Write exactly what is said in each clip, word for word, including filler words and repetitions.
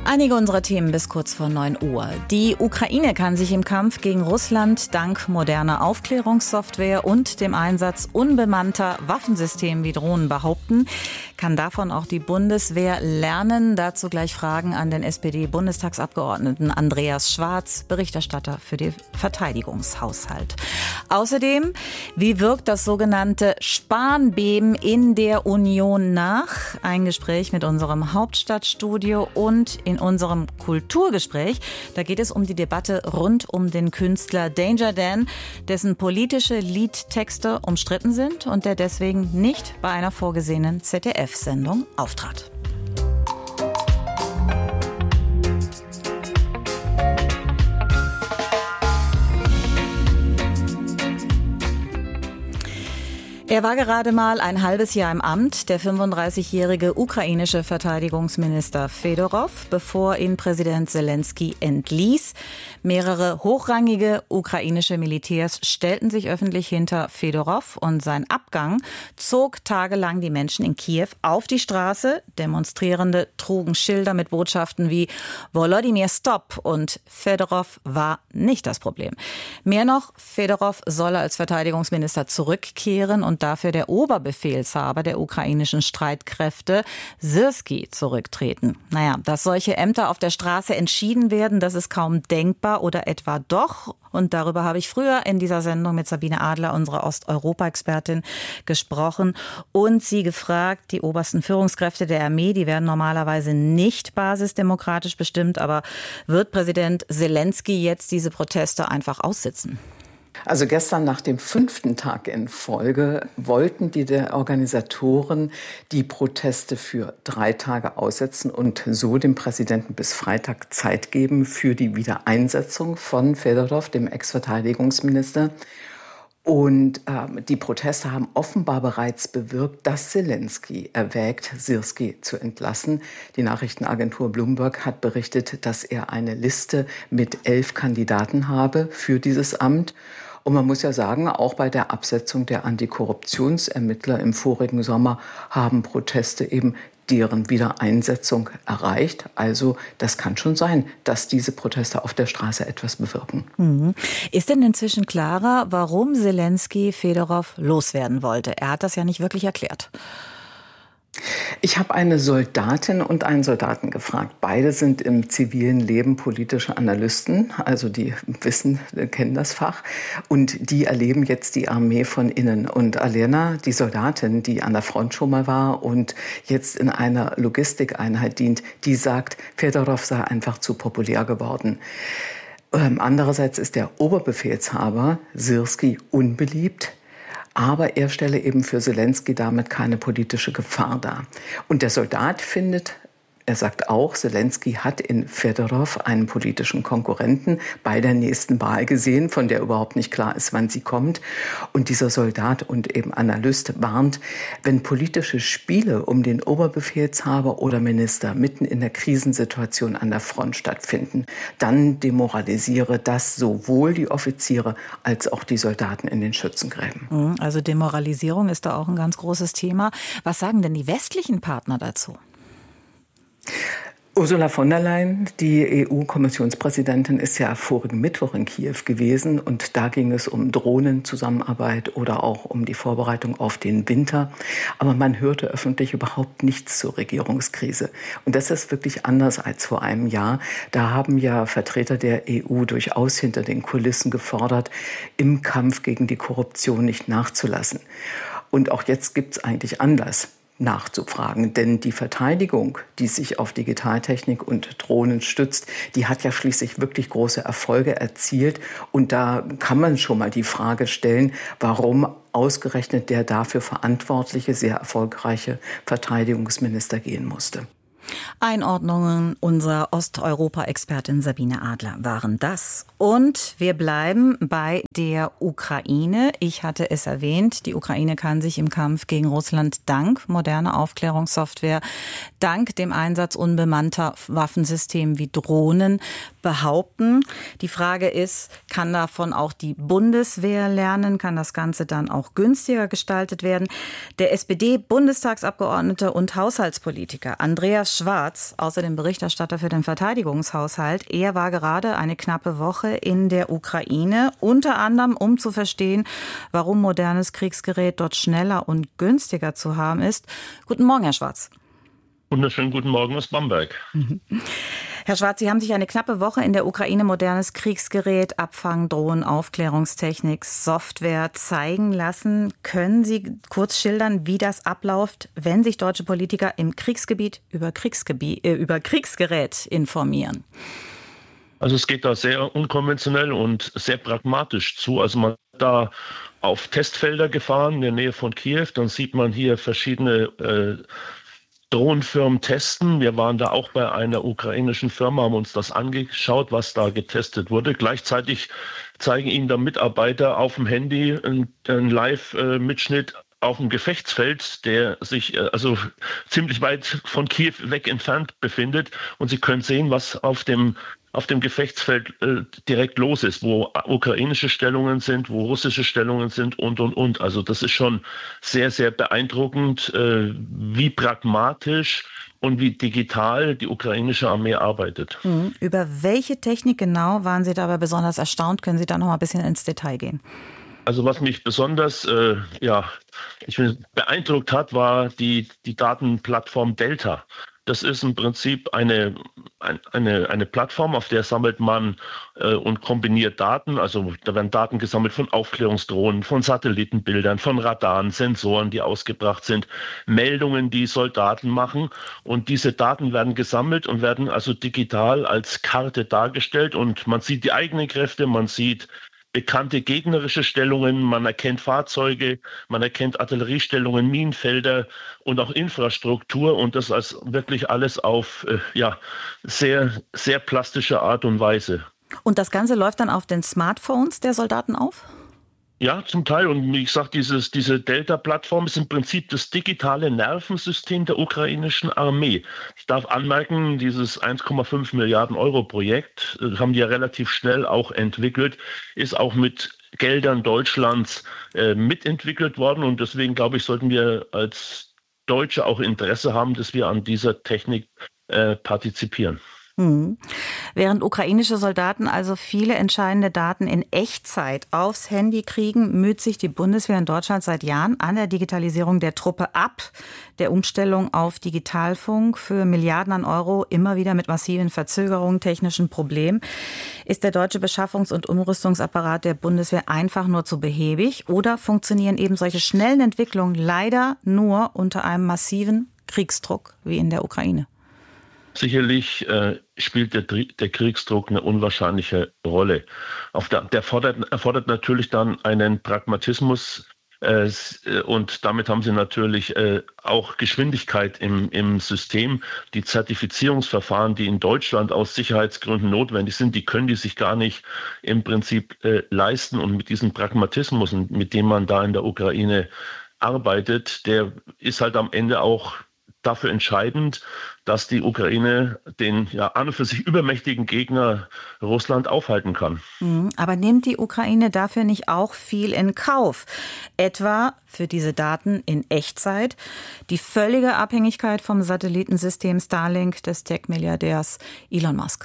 Einige unserer Themen bis kurz vor neun Uhr. Die Ukraine kann sich im Kampf gegen Russland dank moderner Aufklärungssoftware und dem Einsatz unbemannter Waffensysteme wie Drohnen behaupten. Kann davon auch die Bundeswehr lernen? Dazu gleich Fragen an den S P D-Bundestagsabgeordneten Andreas Schwarz, Berichterstatter für den Verteidigungshaushalt. Außerdem, wie wirkt das sogenannte Spanbeben in der Union nach? Ein Gespräch mit unserem Hauptstadtstudio und in unserem Kulturgespräch. Da geht es um die Debatte rund um den Künstler Danger Dan, dessen politische Liedtexte umstritten sind und der deswegen nicht bei einer vorgesehenen Z D F-Sendung auftrat. Er war gerade mal ein halbes Jahr im Amt, der fünfunddreißigjährige ukrainische Verteidigungsminister Fedorov, bevor ihn Präsident Selenskyj entließ. Mehrere hochrangige ukrainische Militärs stellten sich öffentlich hinter Fedorov und sein Abgang zog tagelang die Menschen in Kiew auf die Straße. Demonstrierende trugen Schilder mit Botschaften wie Volodymyr Stop und Fedorov war nicht das Problem. Mehr noch, Fedorov solle als Verteidigungsminister zurückkehren und dafür der Oberbefehlshaber der ukrainischen Streitkräfte, Syrskij, zurücktreten. Naja, dass solche Ämter auf der Straße entschieden werden, das ist kaum denkbar oder etwa doch. Und darüber habe ich früher in dieser Sendung mit Sabine Adler, unserer Osteuropa-Expertin, gesprochen und sie gefragt, die obersten Führungskräfte der Armee, die werden normalerweise nicht basisdemokratisch bestimmt, aber wird Präsident Selenskyj jetzt diese Proteste einfach aussitzen? Also gestern nach dem fünften Tag in Folge wollten die der Organisatoren die Proteste für drei Tage aussetzen und so dem Präsidenten bis Freitag Zeit geben für die Wiedereinsetzung von Fedorov, dem Ex-Verteidigungsminister. Und äh, die Proteste haben offenbar bereits bewirkt, dass Selenskyj erwägt, Syrskij zu entlassen. Die Nachrichtenagentur Bloomberg hat berichtet, dass er eine Liste mit elf Kandidaten habe für dieses Amt. Und man muss ja sagen, auch bei der Absetzung der Antikorruptionsermittler im vorigen Sommer haben Proteste eben deren Wiedereinsetzung erreicht. Also das kann schon sein, dass diese Proteste auf der Straße etwas bewirken. Mhm. Ist denn inzwischen klarer, warum Selenskyj Fedorov loswerden wollte? Er hat das ja nicht wirklich erklärt. Ich habe eine Soldatin und einen Soldaten gefragt. Beide sind im zivilen Leben politische Analysten, also die wissen, kennen das Fach. Und die erleben jetzt die Armee von innen. Und Alena, die Soldatin, die an der Front schon mal war und jetzt in einer Logistikeinheit dient, die sagt, Fedorov sei einfach zu populär geworden. Ähm, andererseits ist der Oberbefehlshaber Syrskij unbeliebt. Aber er stelle eben für Selenskyj damit keine politische Gefahr dar. Und der Soldat findet, er sagt auch, Selenskyj hat in Fedorov einen politischen Konkurrenten bei der nächsten Wahl gesehen, von der überhaupt nicht klar ist, wann sie kommt. Und dieser Soldat und eben Analyst warnt, wenn politische Spiele um den Oberbefehlshaber oder Minister mitten in der Krisensituation an der Front stattfinden, dann demoralisiere das sowohl die Offiziere als auch die Soldaten in den Schützengräben. Also Demoralisierung ist da auch ein ganz großes Thema. Was sagen denn die westlichen Partner dazu? Ursula von der Leyen, die E U-Kommissionspräsidentin, ist ja vorigen Mittwoch in Kiew gewesen und da ging es um Drohnenzusammenarbeit oder auch um die Vorbereitung auf den Winter. Aber man hörte öffentlich überhaupt nichts zur Regierungskrise. Und das ist wirklich anders als vor einem Jahr. Da haben ja Vertreter der E U durchaus hinter den Kulissen gefordert, im Kampf gegen die Korruption nicht nachzulassen. Und auch jetzt gibt es eigentlich Anlass nachzufragen. Denn die Verteidigung, die sich auf Digitaltechnik und Drohnen stützt, die hat ja schließlich wirklich große Erfolge erzielt. Und da kann man schon mal die Frage stellen, warum ausgerechnet der dafür verantwortliche, sehr erfolgreiche Verteidigungsminister gehen musste. Einordnungen unserer Osteuropa-Expertin Sabine Adler waren das. Und wir bleiben bei der Ukraine. Ich hatte es erwähnt, die Ukraine kann sich im Kampf gegen Russland dank moderner Aufklärungssoftware, dank dem Einsatz unbemannter Waffensysteme wie Drohnen behaupten. Die Frage ist, kann davon auch die Bundeswehr lernen? Kann das Ganze dann auch günstiger gestaltet werden? Der S P D-Bundestagsabgeordnete und Haushaltspolitiker Andreas Schwarz Schwarz, außerdem Berichterstatter für den Verteidigungshaushalt. Er war gerade eine knappe Woche in der Ukraine, unter anderem um zu verstehen, warum modernes Kriegsgerät dort schneller und günstiger zu haben ist. Guten Morgen, Herr Schwarz. Wunderschönen guten Morgen aus Bamberg. Mhm. Herr Schwarz, Sie haben sich eine knappe Woche in der Ukraine modernes Kriegsgerät, Abfang, Drohnen, Aufklärungstechnik, Software zeigen lassen. Können Sie kurz schildern, wie das abläuft, wenn sich deutsche Politiker im Kriegsgebiet über, Kriegsgebiet, äh, über Kriegsgerät informieren? Also es geht da sehr unkonventionell und sehr pragmatisch zu. Also man ist da auf Testfelder gefahren in der Nähe von Kiew. Dann sieht man hier verschiedene äh, Drohnenfirmen testen. Wir waren da auch bei einer ukrainischen Firma, haben uns das angeschaut, was da getestet wurde. Gleichzeitig zeigen Ihnen da Mitarbeiter auf dem Handy einen Live-Mitschnitt auf dem Gefechtsfeld, der sich also ziemlich weit von Kiew weg entfernt befindet. Und Sie können sehen, was auf dem auf dem Gefechtsfeld äh, direkt los ist, wo ukrainische Stellungen sind, wo russische Stellungen sind und, und, und. Also das ist schon sehr, sehr beeindruckend, äh, wie pragmatisch und wie digital die ukrainische Armee arbeitet. Mhm. Über welche Technik genau waren Sie dabei besonders erstaunt? Können Sie da noch mal ein bisschen ins Detail gehen? Also was mich besonders äh, ja, ich finde, beeindruckt hat, war die, die Datenplattform Delta. Das ist im Prinzip eine, eine, eine Plattform, auf der sammelt man äh, und kombiniert Daten. Also da werden Daten gesammelt von Aufklärungsdrohnen, von Satellitenbildern, von Radaren, Sensoren, die ausgebracht sind, Meldungen, die Soldaten machen. Und diese Daten werden gesammelt und werden also digital als Karte dargestellt. Und man sieht die eigenen Kräfte, man sieht bekannte gegnerische Stellungen, man erkennt Fahrzeuge, man erkennt Artilleriestellungen, Minenfelder und auch Infrastruktur und das als wirklich alles auf äh, ja, sehr, sehr plastische Art und Weise. Und das Ganze läuft dann auf den Smartphones der Soldaten auf? Ja, zum Teil. Und wie gesagt, dieses, diese Delta-Plattform ist im Prinzip das digitale Nervensystem der ukrainischen Armee. Ich darf anmerken, dieses eins Komma fünf Milliarden Euro Projekt, das haben die ja relativ schnell auch entwickelt, ist auch mit Geldern Deutschlands äh, mitentwickelt worden. Und deswegen, glaube ich, sollten wir als Deutsche auch Interesse haben, dass wir an dieser Technik äh, partizipieren. Hm. Während ukrainische Soldaten also viele entscheidende Daten in Echtzeit aufs Handy kriegen, müht sich die Bundeswehr in Deutschland seit Jahren an der Digitalisierung der Truppe ab, der Umstellung auf Digitalfunk für Milliarden an Euro, immer wieder mit massiven Verzögerungen, technischen Problemen. Ist der deutsche Beschaffungs- und Umrüstungsapparat der Bundeswehr einfach nur zu behäbig oder funktionieren eben solche schnellen Entwicklungen leider nur unter einem massiven Kriegsdruck wie in der Ukraine? Sicherlich äh, spielt der, der Kriegsdruck eine unwahrscheinliche Rolle. Auf der, der fordert, erfordert natürlich dann einen Pragmatismus äh, und damit haben sie natürlich äh, auch Geschwindigkeit im, im System. Die Zertifizierungsverfahren, die in Deutschland aus Sicherheitsgründen notwendig sind, die können die sich gar nicht im Prinzip äh, leisten. Und mit diesem Pragmatismus, mit dem man da in der Ukraine arbeitet, der ist halt am Ende auch dafür entscheidend, dass die Ukraine den ja an und für sich übermächtigen Gegner Russland aufhalten kann. Aber nimmt die Ukraine dafür nicht auch viel in Kauf? Etwa für diese Daten in Echtzeit, die völlige Abhängigkeit vom Satellitensystem Starlink des Tech-Milliardärs Elon Musk.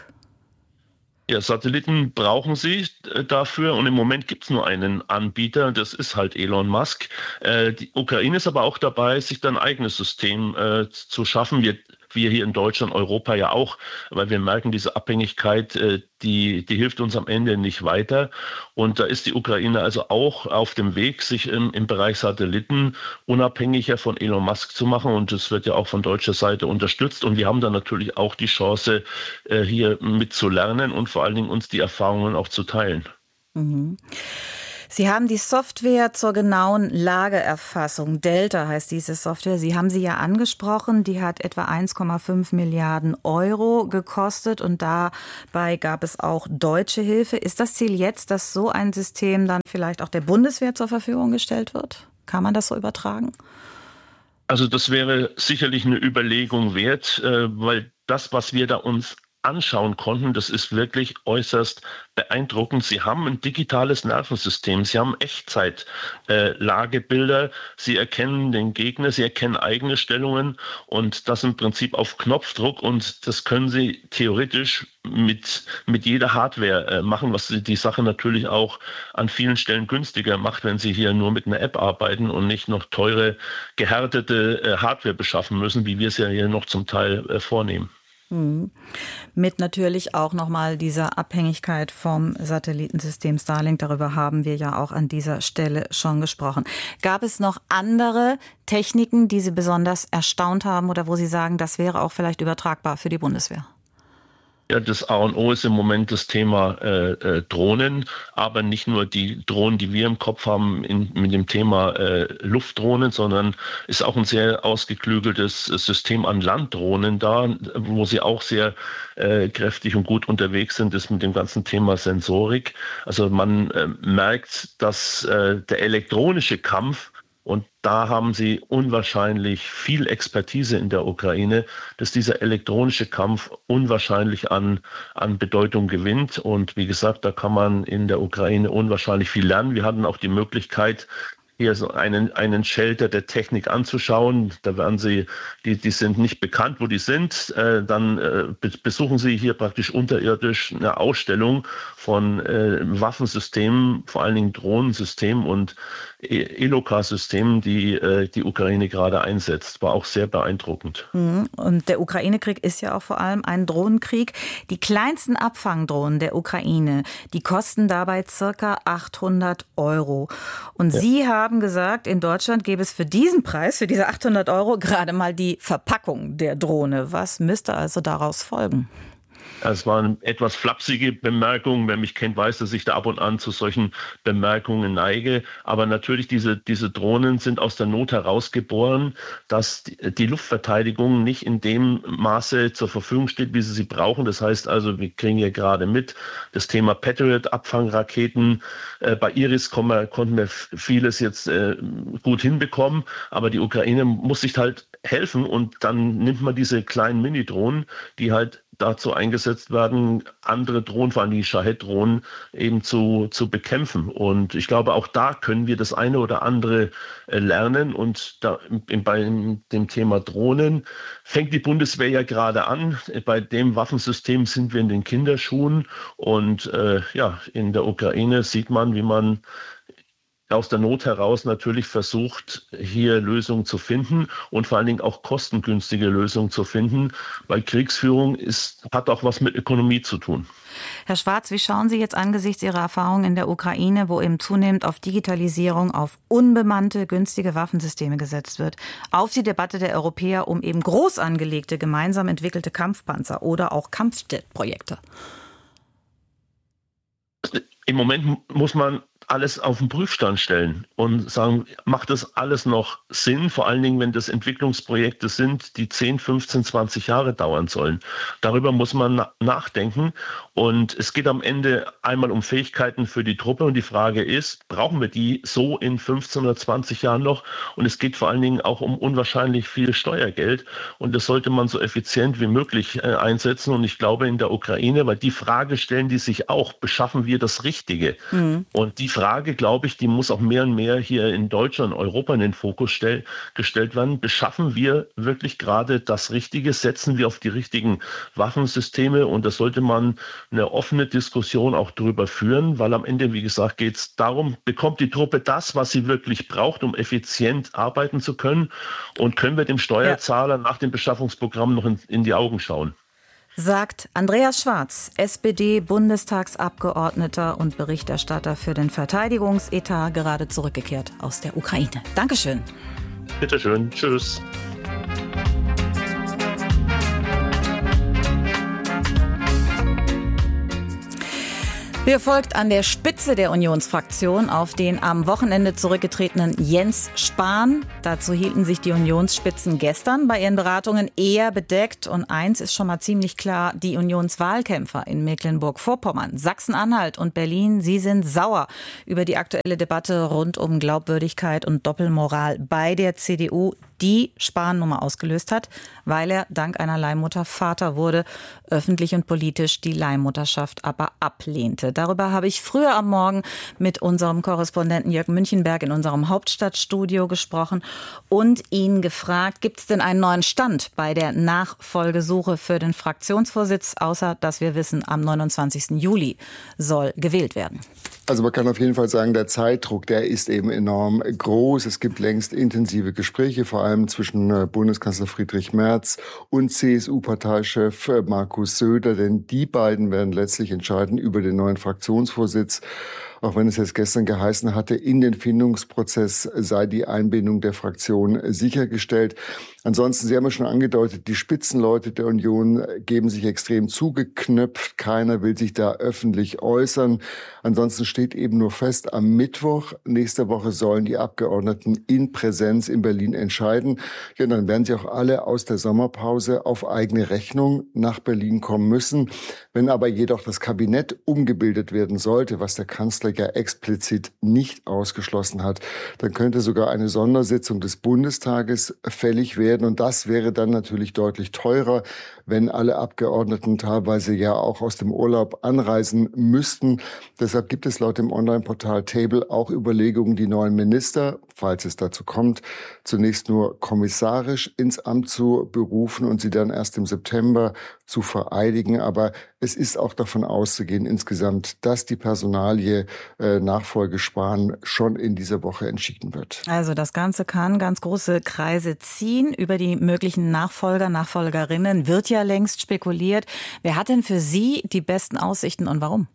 Ja, Satelliten brauchen sie dafür und im Moment gibt es nur einen Anbieter, das ist halt Elon Musk. Äh, die Ukraine ist aber auch dabei, sich dann ein eigenes System äh, zu schaffen. Wir, wir hier in Deutschland, Europa ja auch, weil wir merken, diese Abhängigkeit, äh, die, die hilft uns am Ende nicht weiter. Und da ist die Ukraine also auch auf dem Weg, sich im, im Bereich Satelliten unabhängiger von Elon Musk zu machen. Und das wird ja auch von deutscher Seite unterstützt. Und wir haben dann natürlich auch die Chance, äh, hier mitzulernen und vor allen Dingen uns die Erfahrungen auch zu teilen. Mhm. Sie haben die Software zur genauen Lageerfassung, Delta heißt diese Software, Sie haben sie ja angesprochen, die hat etwa eins Komma fünf Milliarden Euro gekostet und dabei gab es auch deutsche Hilfe. Ist das Ziel jetzt, dass so ein System dann vielleicht auch der Bundeswehr zur Verfügung gestellt wird? Kann man das so übertragen? Also das wäre sicherlich eine Überlegung wert, weil das, was wir da uns anschauen konnten, das ist wirklich äußerst beeindruckend. Sie haben ein digitales Nervensystem, sie haben Echtzeit-Lagebilder, äh, sie erkennen den Gegner, sie erkennen eigene Stellungen und das im Prinzip auf Knopfdruck, und das können sie theoretisch mit, mit jeder Hardware äh, machen, was die Sache natürlich auch an vielen Stellen günstiger macht, wenn sie hier nur mit einer App arbeiten und nicht noch teure, gehärtete äh, Hardware beschaffen müssen, wie wir es ja hier noch zum Teil äh, vornehmen. Mhm. Mit natürlich auch nochmal dieser Abhängigkeit vom Satellitensystem Starlink. Darüber haben wir ja auch an dieser Stelle schon gesprochen. Gab es noch andere Techniken, die Sie besonders erstaunt haben oder wo Sie sagen, das wäre auch vielleicht übertragbar für die Bundeswehr? Ja, das A und O ist im Moment das Thema äh, äh, Drohnen, aber nicht nur die Drohnen, die wir im Kopf haben in, mit dem Thema äh, Luftdrohnen, sondern ist auch ein sehr ausgeklügeltes System an Landdrohnen da, wo sie auch sehr äh, kräftig und gut unterwegs sind, ist mit dem ganzen Thema Sensorik. Also man äh, merkt, dass äh, der elektronische Kampf, und da haben sie unwahrscheinlich viel Expertise in der Ukraine, dass dieser elektronische Kampf unwahrscheinlich an, an Bedeutung gewinnt. Und wie gesagt, da kann man in der Ukraine unwahrscheinlich viel lernen. Wir hatten auch die Möglichkeit, hier so einen, einen Shelter der Technik anzuschauen. Da werden Sie, die, die sind nicht bekannt, wo die sind. Äh, dann äh, besuchen Sie hier praktisch unterirdisch eine Ausstellung von äh, Waffensystemen, vor allen Dingen Drohnensystemen und E-Loka-Systemen, die äh, die Ukraine gerade einsetzt. War auch sehr beeindruckend. Und der Ukraine-Krieg ist ja auch vor allem ein Drohnenkrieg. Die kleinsten Abfangdrohnen der Ukraine, die kosten dabei circa achthundert Euro. Und ja. Sie haben gesagt, in Deutschland gäbe es für diesen Preis, für diese achthundert Euro, gerade mal die Verpackung der Drohne. Was müsste also daraus folgen? Es war eine etwas flapsige Bemerkung. Wer mich kennt, weiß, dass ich da ab und an zu solchen Bemerkungen neige. Aber natürlich, diese, diese Drohnen sind aus der Not herausgeboren, dass die, die Luftverteidigung nicht in dem Maße zur Verfügung steht, wie sie sie brauchen. Das heißt also, wir kriegen hier gerade mit das Thema Patriot-Abfangraketen. Äh, bei Iris kommen wir, konnten wir vieles jetzt äh, gut hinbekommen. Aber die Ukraine muss sich halt helfen. Und dann nimmt man diese kleinen Mini-Drohnen, die halt dazu eingesetzt werden, andere Drohnen, vor allem die Shahed-Drohnen, eben zu, zu bekämpfen. Und ich glaube, auch da können wir das eine oder andere äh, lernen. Und da, in, bei dem Thema Drohnen fängt die Bundeswehr ja gerade an. Bei dem Waffensystem sind wir in den Kinderschuhen. Und äh, ja, in der Ukraine sieht man, wie man aus der Not heraus natürlich versucht, hier Lösungen zu finden und vor allen Dingen auch kostengünstige Lösungen zu finden, weil Kriegsführung ist, hat auch was mit Ökonomie zu tun. Herr Schwarz, wie schauen Sie jetzt angesichts Ihrer Erfahrungen in der Ukraine, wo eben zunehmend auf Digitalisierung, auf unbemannte, günstige Waffensysteme gesetzt wird, auf die Debatte der Europäer um eben groß angelegte, gemeinsam entwickelte Kampfpanzer oder auch Kampfjetprojekte? Im Moment muss man alles auf den Prüfstand stellen und sagen, macht das alles noch Sinn? Vor allen Dingen, wenn das Entwicklungsprojekte sind, die zehn, fünfzehn, zwanzig Jahre dauern sollen. Darüber muss man nachdenken. Und es geht am Ende einmal um Fähigkeiten für die Truppe. Und die Frage ist, brauchen wir die so in fünfzehn oder zwanzig Jahren noch? Und es geht vor allen Dingen auch um unwahrscheinlich viel Steuergeld. Und das sollte man so effizient wie möglich äh, einsetzen. Und ich glaube in der Ukraine, weil die Frage stellen die sich auch, beschaffen wir das Richtige? Mhm. Und die Frage, glaube ich, die muss auch mehr und mehr hier in Deutschland, Europa in den Fokus stell, gestellt werden. Beschaffen wir wirklich gerade das Richtige? Setzen wir auf die richtigen Waffensysteme? Und da sollte man eine offene Diskussion auch darüber führen, weil am Ende, wie gesagt, geht es darum, bekommt die Truppe das, was sie wirklich braucht, um effizient arbeiten zu können? Und können wir dem Steuerzahler ja. nach dem Beschaffungsprogramm noch in, in die Augen schauen? Sagt Andreas Schwarz, S P D-Bundestagsabgeordneter und Berichterstatter für den Verteidigungsetat, gerade zurückgekehrt aus der Ukraine. Dankeschön. Bitte schön. Tschüss. Wer folgt an der Spitze der Unionsfraktion auf den am Wochenende zurückgetretenen Jens Spahn? Dazu hielten sich die Unionsspitzen gestern bei ihren Beratungen eher bedeckt. Und eins ist schon mal ziemlich klar, die Unionswahlkämpfer in Mecklenburg-Vorpommern, Sachsen-Anhalt und Berlin, sie sind sauer über die aktuelle Debatte rund um Glaubwürdigkeit und Doppelmoral bei der C D U. die Spahn-Nummer ausgelöst hat, weil er dank einer Leihmutter Vater wurde, öffentlich und politisch die Leihmutterschaft aber ablehnte. Darüber habe ich früher am Morgen mit unserem Korrespondenten Jörg Münchenberg in unserem Hauptstadtstudio gesprochen und ihn gefragt, gibt es denn einen neuen Stand bei der Nachfolgesuche für den Fraktionsvorsitz, außer dass wir wissen, am neunundzwanzigsten Juli soll gewählt werden. Also man kann auf jeden Fall sagen, der Zeitdruck, der ist eben enorm groß. Es gibt längst intensive Gespräche, vor allem zwischen Bundeskanzler Friedrich Merz und C S U-Parteichef Markus Söder, denn die beiden werden letztlich entscheiden über den neuen Fraktionsvorsitz. Auch wenn es jetzt gestern geheißen hatte, in den Findungsprozess sei die Einbindung der Fraktion sichergestellt. Ansonsten, Sie haben ja schon angedeutet, die Spitzenleute der Union geben sich extrem zugeknöpft. Keiner will sich da öffentlich äußern. Ansonsten steht eben nur fest, am Mittwoch nächste Woche sollen die Abgeordneten in Präsenz in Berlin entscheiden. Ja, dann werden sie auch alle aus der Sommerpause auf eigene Rechnung nach Berlin kommen müssen. Wenn aber jedoch das Kabinett umgebildet werden sollte, was der Kanzler ja explizit nicht ausgeschlossen hat, dann könnte sogar eine Sondersitzung des Bundestages fällig werden. Und das wäre dann natürlich deutlich teurer, wenn alle Abgeordneten teilweise ja auch aus dem Urlaub anreisen müssten. Deshalb gibt es laut dem Online-Portal Table auch Überlegungen, die neuen Minister, falls es dazu kommt, zunächst nur kommissarisch ins Amt zu berufen und sie dann erst im September zu vereidigen. Aber es ist auch davon auszugehen insgesamt, dass die Personalie äh, Nachfolge Spahn schon in dieser Woche entschieden wird. Also das Ganze kann ganz große Kreise ziehen. Über die möglichen Nachfolger, Nachfolgerinnen wird ja längst spekuliert. Wer hat denn für Sie die besten Aussichten und warum?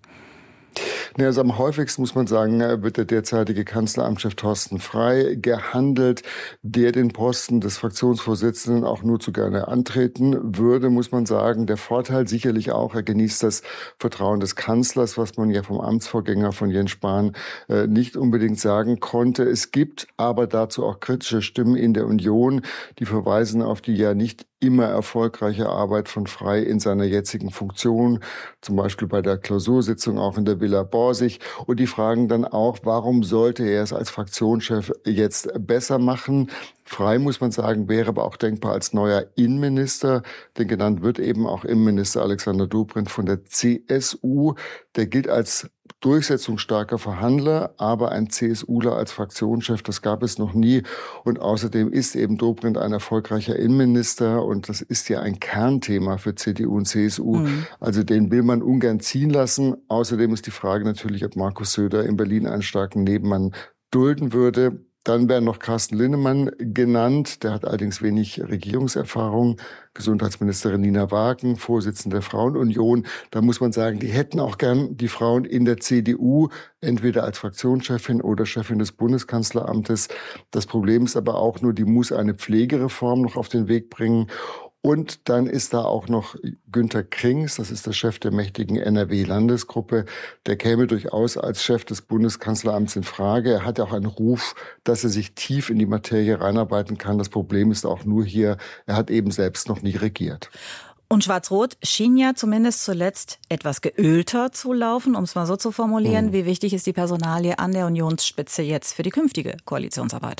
Also am häufigsten, muss man sagen, wird der derzeitige Kanzleramtschef Thorsten Frey gehandelt, der den Posten des Fraktionsvorsitzenden auch nur zu gerne antreten würde, muss man sagen. Der Vorteil sicherlich auch, er genießt das Vertrauen des Kanzlers, was man ja vom Amtsvorgänger von Jens Spahn äh, nicht unbedingt sagen konnte. Es gibt aber dazu auch kritische Stimmen in der Union, die verweisen auf die ja nicht immer erfolgreiche Arbeit von Frey in seiner jetzigen Funktion, zum Beispiel bei der Klausursitzung auch in der Villa Borsig. Und die fragen dann auch, warum sollte er es als Fraktionschef jetzt besser machen? Frey, muss man sagen, wäre aber auch denkbar als neuer Innenminister, denn genannt wird eben auch Innenminister Alexander Dobrindt von der C S U. Der gilt als durchsetzungsstarker Verhandler, aber ein CSUler als Fraktionschef, das gab es noch nie. Und außerdem ist eben Dobrindt ein erfolgreicher Innenminister und das ist ja ein Kernthema für C D U und C S U. Mhm. Also den will man ungern ziehen lassen. Außerdem ist die Frage natürlich, ob Markus Söder in Berlin einen starken Nebenmann dulden würde. Dann wäre noch Carsten Linnemann genannt. Der hat allerdings wenig Regierungserfahrung. Gesundheitsministerin Nina Wagen, Vorsitzende der Frauenunion. Da muss man sagen, die hätten auch gern die Frauen in der C D U, entweder als Fraktionschefin oder Chefin des Bundeskanzleramtes. Das Problem ist aber auch nur, die muss eine Pflegereform noch auf den Weg bringen. Und dann ist da auch noch Günter Krings, das ist der Chef der mächtigen N R W-Landesgruppe. Der käme durchaus als Chef des Bundeskanzleramts in Frage. Er hat ja auch einen Ruf, dass er sich tief in die Materie reinarbeiten kann. Das Problem ist auch nur hier, er hat eben selbst noch nie regiert. Und Schwarz-Rot schien ja zumindest zuletzt etwas geölter zu laufen, um es mal so zu formulieren. Hm. Wie wichtig ist die Personalie an der Unionsspitze jetzt für die künftige Koalitionsarbeit?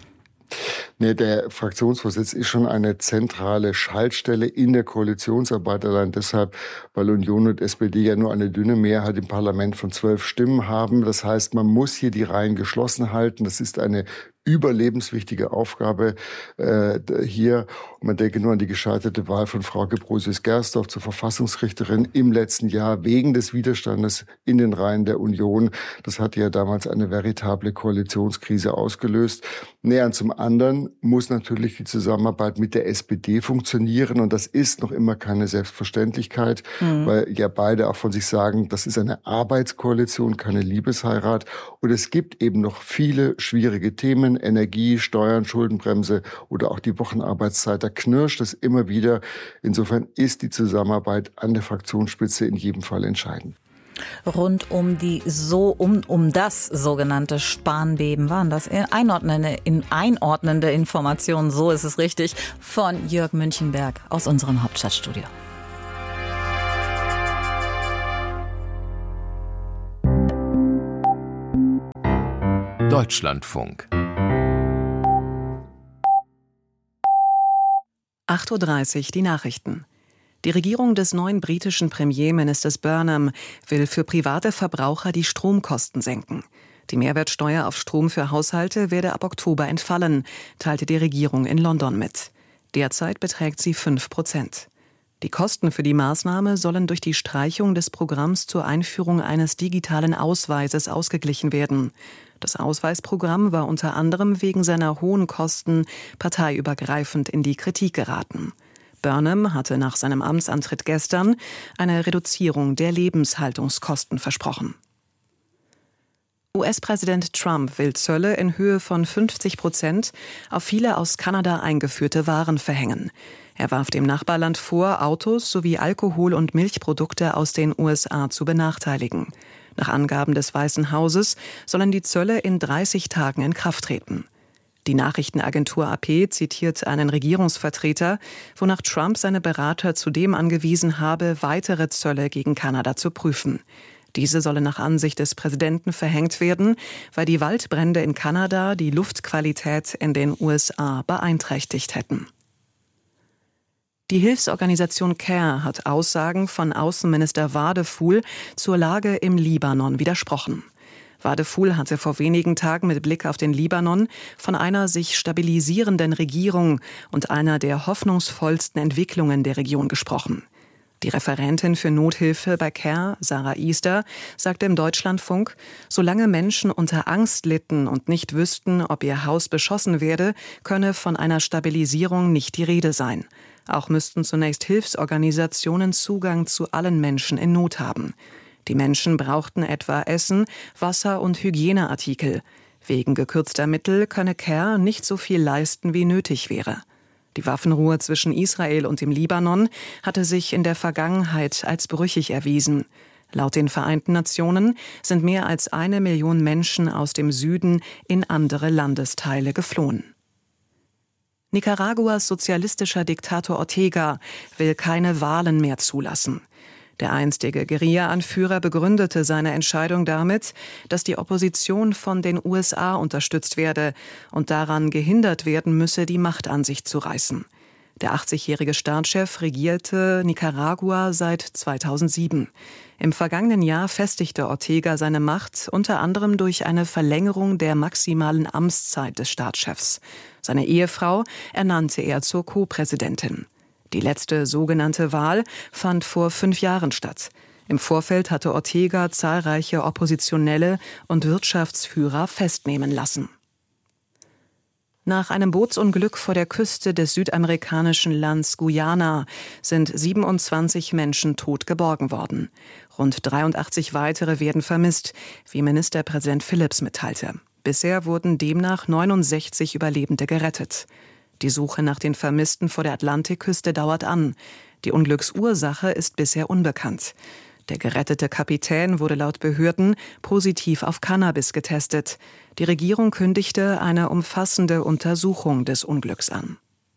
Nee, der Fraktionsvorsitz ist schon eine zentrale Schaltstelle in der Koalitionsarbeit, allein deshalb, weil Union und S P D ja nur eine dünne Mehrheit im Parlament von zwölf Stimmen haben. Das heißt, man muss hier die Reihen geschlossen halten. Das ist eine überlebenswichtige Aufgabe äh, hier. Und man denke nur an die gescheiterte Wahl von Frau Gebrosius-Gersdorf zur Verfassungsrichterin im letzten Jahr wegen des Widerstandes in den Reihen der Union. Das hatte ja damals eine veritable Koalitionskrise ausgelöst. Näher und zum anderen muss natürlich die Zusammenarbeit mit der S P D funktionieren. Und das ist noch immer keine Selbstverständlichkeit, mhm. weil ja beide auch von sich sagen, das ist eine Arbeitskoalition, keine Liebesheirat. Und es gibt eben noch viele schwierige Themen, Energie, Steuern, Schuldenbremse oder auch die Wochenarbeitszeit. Da knirscht es immer wieder. Insofern ist die Zusammenarbeit an der Fraktionsspitze in jedem Fall entscheidend. Rund um die so um um das sogenannte Spahn-Beben waren das einordnende, in, einordnende Informationen, so ist es richtig, von Jörg Münchenberg aus unserem Hauptstadtstudio. Deutschlandfunk. acht Uhr dreißig, die Nachrichten. Die Regierung des neuen britischen Premierministers Burnham will für private Verbraucher die Stromkosten senken. Die Mehrwertsteuer auf Strom für Haushalte werde ab Oktober entfallen, teilte die Regierung in London mit. Derzeit beträgt sie fünf Prozent. Die Kosten für die Maßnahme sollen durch die Streichung des Programms zur Einführung eines digitalen Ausweises ausgeglichen werden. Das Ausweisprogramm war unter anderem wegen seiner hohen Kosten parteiübergreifend in die Kritik geraten. Burnham hatte nach seinem Amtsantritt gestern eine Reduzierung der Lebenshaltungskosten versprochen. U S-Präsident Trump will Zölle in Höhe von fünfzig Prozent auf viele aus Kanada eingeführte Waren verhängen. Er warf dem Nachbarland vor, Autos sowie Alkohol- und Milchprodukte aus den U S A zu benachteiligen. Nach Angaben des Weißen Hauses sollen die Zölle in dreißig Tagen in Kraft treten. Die Nachrichtenagentur A P zitiert einen Regierungsvertreter, wonach Trump seine Berater zudem angewiesen habe, weitere Zölle gegen Kanada zu prüfen. Diese sollen nach Ansicht des Präsidenten verhängt werden, weil die Waldbrände in Kanada die Luftqualität in den U S A beeinträchtigt hätten. Die Hilfsorganisation CARE hat Aussagen von Außenminister Wadephul zur Lage im Libanon widersprochen. Wadephul hatte vor wenigen Tagen mit Blick auf den Libanon von einer sich stabilisierenden Regierung und einer der hoffnungsvollsten Entwicklungen der Region gesprochen. Die Referentin für Nothilfe bei CARE, Sarah Easter, sagte im Deutschlandfunk, solange Menschen unter Angst litten und nicht wüssten, ob ihr Haus beschossen werde, könne von einer Stabilisierung nicht die Rede sein. Auch müssten zunächst Hilfsorganisationen Zugang zu allen Menschen in Not haben. Die Menschen brauchten etwa Essen, Wasser und Hygieneartikel. Wegen gekürzter Mittel könne CARE nicht so viel leisten, wie nötig wäre. Die Waffenruhe zwischen Israel und dem Libanon hatte sich in der Vergangenheit als brüchig erwiesen. Laut den Vereinten Nationen sind mehr als eine Million Menschen aus dem Süden in andere Landesteile geflohen. Nicaraguas sozialistischer Diktator Ortega will keine Wahlen mehr zulassen. Der einstige Guerilla-Anführer begründete seine Entscheidung damit, dass die Opposition von den U S A unterstützt werde und daran gehindert werden müsse, die Macht an sich zu reißen. Der achtzigjährige Staatschef regierte Nicaragua seit zweitausendsieben. Im vergangenen Jahr festigte Ortega seine Macht unter anderem durch eine Verlängerung der maximalen Amtszeit des Staatschefs. Seine Ehefrau ernannte er zur Co-Präsidentin. Die letzte sogenannte Wahl fand vor fünf Jahren statt. Im Vorfeld hatte Ortega zahlreiche Oppositionelle und Wirtschaftsführer festnehmen lassen. Nach einem Bootsunglück vor der Küste des südamerikanischen Landes Guyana sind siebenundzwanzig Menschen tot geborgen worden. Rund dreiundachtzig weitere werden vermisst, wie Ministerpräsident Phillips mitteilte. Bisher wurden demnach neunundsechzig Überlebende gerettet. Die Suche nach den Vermissten vor der Atlantikküste dauert an. Die Unglücksursache ist bisher unbekannt. Der gerettete Kapitän wurde laut Behörden positiv auf Cannabis getestet. Die Regierung kündigte eine umfassende Untersuchung des Unglücks an.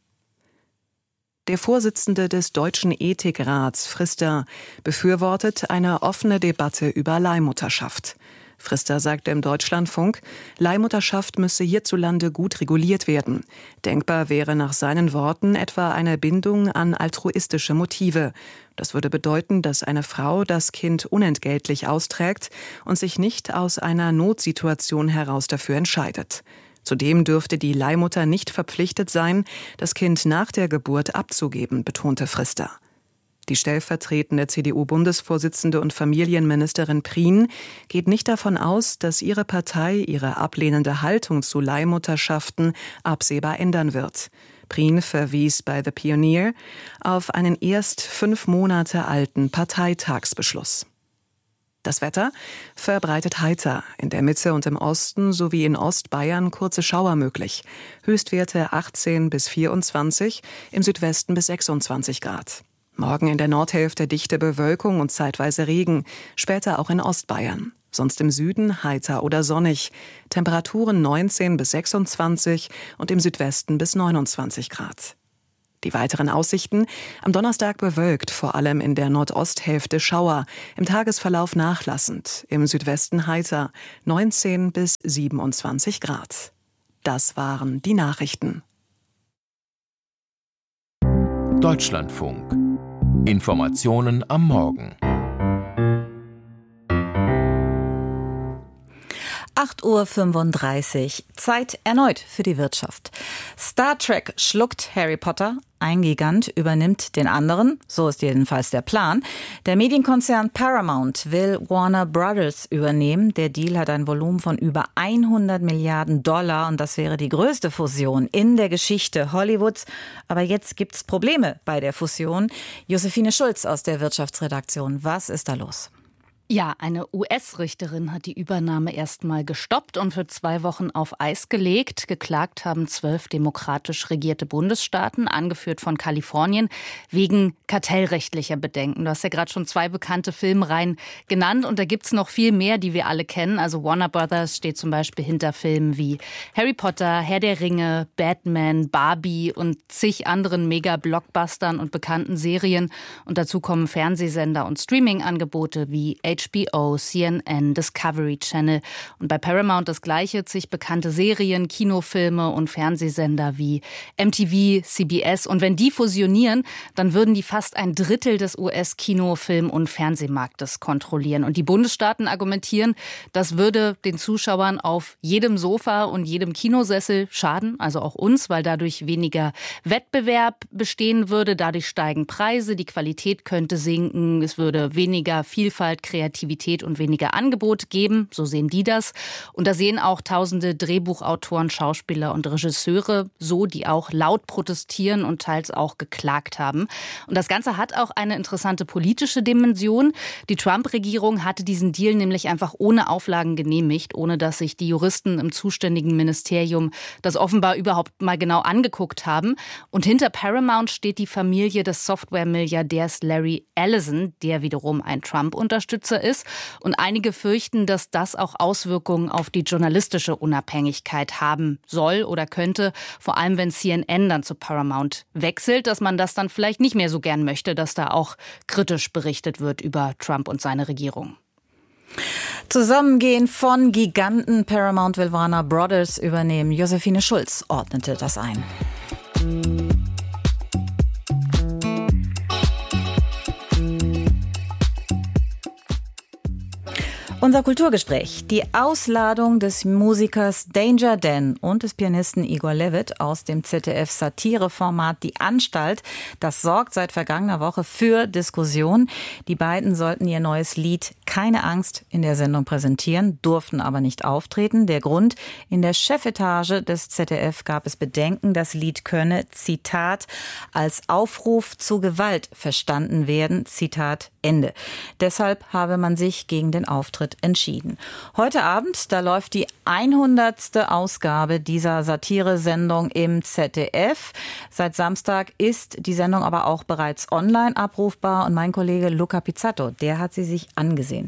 Der Vorsitzende des Deutschen Ethikrats, Frister, befürwortet eine offene Debatte über Leihmutterschaft. Frister sagte im Deutschlandfunk, Leihmutterschaft müsse hierzulande gut reguliert werden. Denkbar wäre nach seinen Worten etwa eine Bindung an altruistische Motive. Das würde bedeuten, dass eine Frau das Kind unentgeltlich austrägt und sich nicht aus einer Notsituation heraus dafür entscheidet. Zudem dürfte die Leihmutter nicht verpflichtet sein, das Kind nach der Geburt abzugeben, betonte Frister. Die stellvertretende C D U-Bundesvorsitzende und Familienministerin Prien geht nicht davon aus, dass ihre Partei ihre ablehnende Haltung zu Leihmutterschaften absehbar ändern wird. Prien verwies bei The Pioneer auf einen erst fünf Monate alten Parteitagsbeschluss. Das Wetter verbreitet heiter, in der Mitte und im Osten sowie in Ostbayern kurze Schauer möglich. Höchstwerte achtzehn bis vierundzwanzig, im Südwesten bis sechsundzwanzig Grad. Morgen in der Nordhälfte dichte Bewölkung und zeitweise Regen, später auch in Ostbayern. Sonst im Süden heiter oder sonnig. Temperaturen neunzehn bis sechsundzwanzig und im Südwesten bis neunundzwanzig Grad. Die weiteren Aussichten: am Donnerstag bewölkt, vor allem in der Nordosthälfte Schauer, im Tagesverlauf nachlassend, im Südwesten heiter, neunzehn bis siebenundzwanzig Grad. Das waren die Nachrichten. Deutschlandfunk. Informationen am Morgen. acht Uhr fünfunddreißig. Zeit erneut für die Wirtschaft. Star Trek schluckt Harry Potter. Ein Gigant übernimmt den anderen. So ist jedenfalls der Plan. Der Medienkonzern Paramount will Warner Brothers übernehmen. Der Deal hat ein Volumen von über hundert Milliarden Dollar. Und das wäre die größte Fusion in der Geschichte Hollywoods. Aber jetzt gibt's Probleme bei der Fusion. Josephine Schulz aus der Wirtschaftsredaktion. Was ist da los? Ja, eine U S-Richterin hat die Übernahme erstmal gestoppt und für zwei Wochen auf Eis gelegt. Geklagt haben zwölf demokratisch regierte Bundesstaaten, angeführt von Kalifornien, wegen kartellrechtlicher Bedenken. Du hast ja gerade schon zwei bekannte Filmreihen genannt und da gibt's noch viel mehr, die wir alle kennen. Also Warner Brothers steht zum Beispiel hinter Filmen wie Harry Potter, Herr der Ringe, Batman, Barbie und zig anderen Mega-Blockbustern und bekannten Serien. Und dazu kommen Fernsehsender und Streaming-Angebote wie H B O, C N N, Discovery Channel und bei Paramount das Gleiche, zig bekannte Serien, Kinofilme und Fernsehsender wie M T V, C B S. Und wenn die fusionieren, dann würden die fast ein Drittel des U S-Kino-, Film- und Fernsehmarktes kontrollieren. Und die Bundesstaaten argumentieren, das würde den Zuschauern auf jedem Sofa und jedem Kinosessel schaden, also auch uns, weil dadurch weniger Wettbewerb bestehen würde. Dadurch steigen Preise, die Qualität könnte sinken, es würde weniger Vielfalt, Kreativität und weniger Angebot geben, so sehen die das. Und da sehen auch tausende Drehbuchautoren, Schauspieler und Regisseure so, die auch laut protestieren und teils auch geklagt haben. Und das Ganze hat auch eine interessante politische Dimension. Die Trump-Regierung hatte diesen Deal nämlich einfach ohne Auflagen genehmigt, ohne dass sich die Juristen im zuständigen Ministerium das offenbar überhaupt mal genau angeguckt haben. Und hinter Paramount steht die Familie des Software-Milliardärs Larry Ellison, der wiederum ein Trump-Unterstützer ist. Und einige fürchten, dass das auch Auswirkungen auf die journalistische Unabhängigkeit haben soll oder könnte. Vor allem, wenn C N N dann zu Paramount wechselt, dass man das dann vielleicht nicht mehr so gern möchte, dass da auch kritisch berichtet wird über Trump und seine Regierung. Zusammengehen von Giganten. Paramount will Warner Brothers übernehmen. Josephine Schulz ordnete das ein. Unser Kulturgespräch. Die Ausladung des Musikers Danger Dan und des Pianisten Igor Levit aus dem Z D F-Satireformat Die Anstalt, das sorgt seit vergangener Woche für Diskussion. Die beiden sollten ihr neues Lied Keine Angst in der Sendung präsentieren, durften aber nicht auftreten. Der Grund: in der Chefetage des Z D F gab es Bedenken, das Lied könne, Zitat, als Aufruf zu Gewalt verstanden werden, Zitat Ende. Deshalb habe man sich gegen den Auftritt entschieden. Heute Abend, da läuft die hundertste Ausgabe dieser Satiresendung im Z D F. Seit Samstag ist die Sendung aber auch bereits online abrufbar und mein Kollege Luca Pizzato, der hat sie sich angesehen.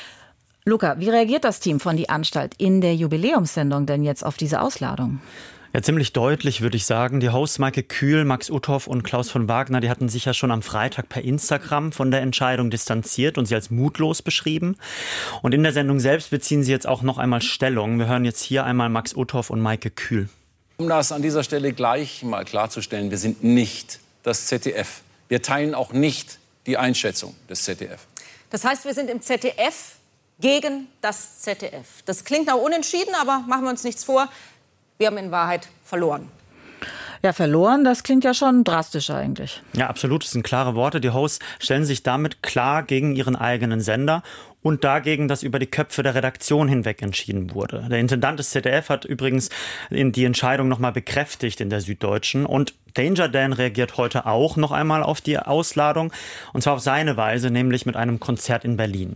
Luca, wie reagiert das Team von Die Anstalt in der Jubiläumssendung denn jetzt auf diese Ausladung? Ja, ziemlich deutlich, würde ich sagen. Die Hosts Maike Kühl, Max Uthoff und Klaus von Wagner, die hatten sich ja schon am Freitag per Instagram von der Entscheidung distanziert und sie als mutlos beschrieben. Und in der Sendung selbst beziehen sie jetzt auch noch einmal Stellung. Wir hören jetzt hier einmal Max Uthoff und Maike Kühl. Um das an dieser Stelle gleich mal klarzustellen, wir sind nicht das Z D F. Wir teilen auch nicht die Einschätzung des Z D F. Das heißt, wir sind im Z D F gegen das Z D F. Das klingt nach unentschieden, aber machen wir uns nichts vor. Wir haben in Wahrheit verloren. Ja, verloren, das klingt ja schon drastisch eigentlich. Ja, absolut, das sind klare Worte. Die Hosts stellen sich damit klar gegen ihren eigenen Sender und dagegen, dass über die Köpfe der Redaktion hinweg entschieden wurde. Der Intendant des Z D F hat übrigens die Entscheidung noch mal bekräftigt in der Süddeutschen. Und Danger Dan reagiert heute auch noch einmal auf die Ausladung, und zwar auf seine Weise, nämlich mit einem Konzert in Berlin.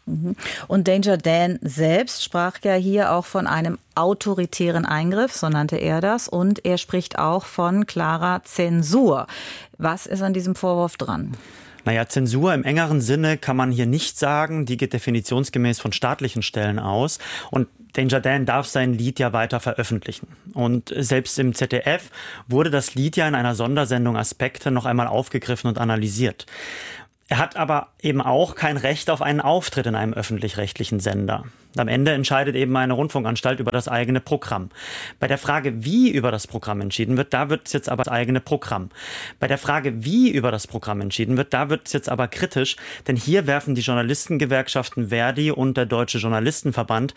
Und Danger Dan selbst sprach ja hier auch von einem autoritären Eingriff, so nannte er das. Und er spricht auch von klarer Zensur. Was ist an diesem Vorwurf dran? Naja, Zensur im engeren Sinne kann man hier nicht sagen. Die geht definitionsgemäß von staatlichen Stellen aus. Und Danger Dan darf sein Lied ja weiter veröffentlichen. Und selbst im Z D F wurde das Lied ja in einer Sondersendung Aspekte noch einmal aufgegriffen und analysiert. Er hat aber eben auch kein Recht auf einen Auftritt in einem öffentlich-rechtlichen Sender. Am Ende entscheidet eben eine Rundfunkanstalt über das eigene Programm. Bei der Frage, wie über das Programm entschieden wird, da wird es jetzt aber das eigene Programm. Bei der Frage, wie über das Programm entschieden wird, da wird es jetzt aber kritisch, denn hier werfen die Journalistengewerkschaften Verdi und der Deutsche Journalistenverband